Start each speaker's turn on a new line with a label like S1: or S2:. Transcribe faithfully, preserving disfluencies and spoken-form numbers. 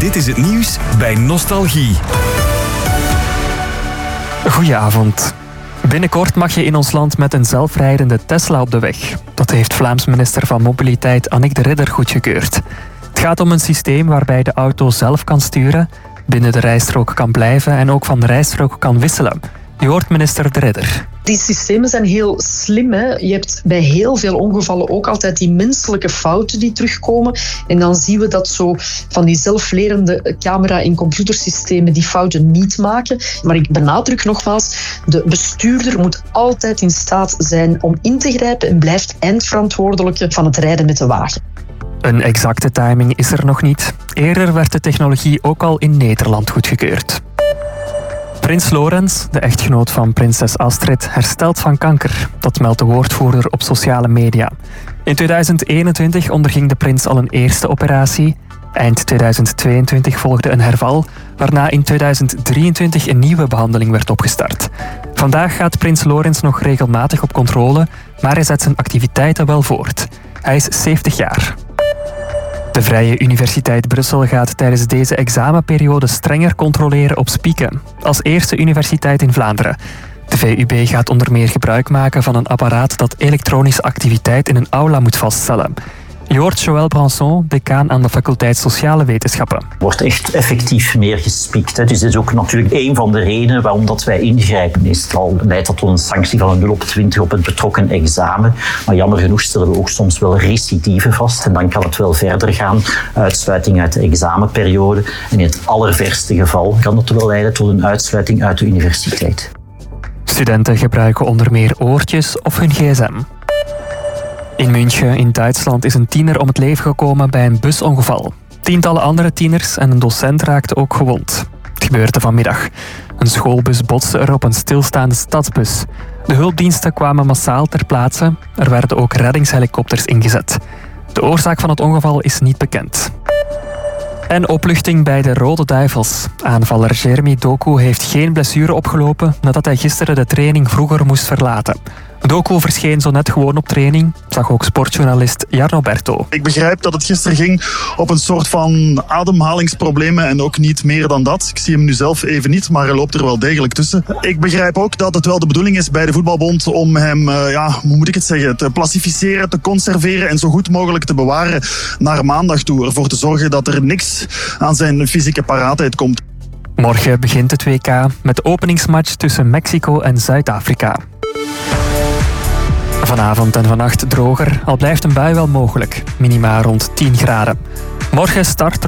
S1: Dit is het nieuws bij Nostalgie.
S2: Goedenavond. Binnenkort mag je in ons land met een zelfrijdende Tesla op de weg. Dat heeft Vlaams minister van Mobiliteit Annick de Ridder goedgekeurd. Het gaat om een systeem waarbij de auto zelf kan sturen, binnen de rijstrook kan blijven en ook van de rijstrook kan wisselen. Je hoort minister de Ridder.
S3: Die systemen zijn heel slim. Hè? Je hebt bij heel veel ongevallen ook altijd die menselijke fouten die terugkomen. En dan zien we dat zo van die zelflerende camera- en computersystemen die fouten niet maken. Maar ik benadruk nogmaals, de bestuurder moet altijd in staat zijn om in te grijpen en blijft eindverantwoordelijke van het rijden met de wagen.
S2: Een exacte timing is er nog niet. Eerder werd de technologie ook al in Nederland goedgekeurd. Prins Laurens, de echtgenoot van prinses Astrid, herstelt van kanker. Dat meldt de woordvoerder op sociale media. In tweeduizend eenentwintig onderging de prins al een eerste operatie. Eind tweeduizend tweeëntwintig volgde een herval, waarna in tweeduizend drieëntwintig een nieuwe behandeling werd opgestart. Vandaag gaat prins Laurens nog regelmatig op controle, maar hij zet zijn activiteiten wel voort. Hij is zeventig jaar. De Vrije Universiteit Brussel gaat tijdens deze examenperiode strenger controleren op spieken. Als eerste universiteit in Vlaanderen. De V U B gaat onder meer gebruik maken van een apparaat dat elektronische activiteit in een aula moet vaststellen. Je hoort Joël Branson, decaan aan de faculteit Sociale Wetenschappen.
S4: Er wordt echt effectief meer gespiekt. Hè. Dus dit is ook natuurlijk een van de redenen waarom dat wij ingrijpen. Meestal leidt dat tot een sanctie van een nul op twintig op het betrokken examen. Maar jammer genoeg stellen we ook soms wel recidieven vast. En dan kan het wel verder gaan. Uitsluiting uit de examenperiode. En in het allerverste geval kan dat wel leiden tot een uitsluiting uit de universiteit.
S2: Studenten gebruiken onder meer oortjes of hun gsm. In München in Duitsland is een tiener om het leven gekomen bij een busongeval. Tientallen andere tieners en een docent raakten ook gewond. Het gebeurde vanmiddag. Een schoolbus botste er op een stilstaande stadsbus. De hulpdiensten kwamen massaal ter plaatse. Er werden ook reddingshelikopters ingezet. De oorzaak van het ongeval is niet bekend. En opluchting bij de Rode Duivels. Aanvaller Jeremy Doku heeft geen blessure opgelopen nadat hij gisteren de training vroeger moest verlaten. Doku verscheen zo net gewoon op training, zag ook sportjournalist Jarno Berto.
S5: Ik begrijp dat het gisteren ging op een soort van ademhalingsproblemen en ook niet meer dan dat. Ik zie hem nu zelf even niet, maar hij loopt er wel degelijk tussen. Ik begrijp ook dat het wel de bedoeling is bij de voetbalbond om hem, uh, ja, hoe moet ik het zeggen, te plastificeren, te conserveren en zo goed mogelijk te bewaren naar maandag toe. Ervoor te zorgen dat er niks aan zijn fysieke paraatheid komt.
S2: Morgen begint het W K met de openingsmatch tussen Mexico en Zuid-Afrika. Vanavond en vannacht droger, al blijft een bui wel mogelijk. Minima rond tien graden. Morgen start